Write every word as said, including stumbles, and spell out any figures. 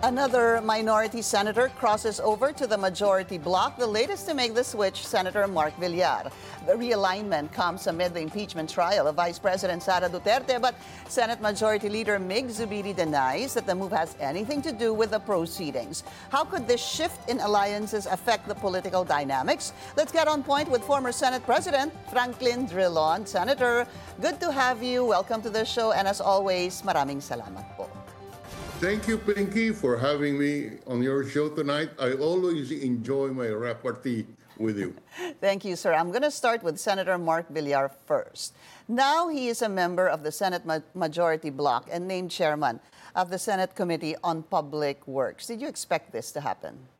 Another minority senator crosses over to the majority bloc, the latest to make the switch, Senator Mark Villar. The realignment comes amid the impeachment trial of Vice President Sara Duterte, but Senate Majority Leader Mig Zubiri denies that the move has anything to do with the proceedings. How could this shift in alliances affect the political dynamics? Let's get on point with former Senate President Franklin Drilon. Senator, good to have you. Welcome to the show, and as always, maraming salamat po. Thank you, Pinky, for having me on your show tonight. I always enjoy my repartee with you. Thank you, sir. I'm going to start with Senator Mark Villar first. Now he is a member of the Senate ma- Majority Bloc and named chairman of the Senate Committee on Public Works. Did you expect this to happen?